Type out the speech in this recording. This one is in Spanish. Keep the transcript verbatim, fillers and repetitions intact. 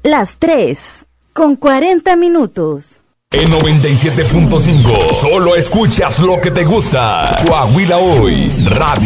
las tres, con cuarenta minutos. En noventa y siete punto cinco, solo escuchas lo que te gusta. Coahuila Hoy, Radio.